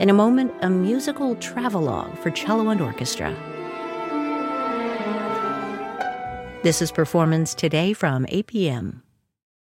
In a moment, a musical travelogue for cello and orchestra. This is Performance Today from 8 p.m.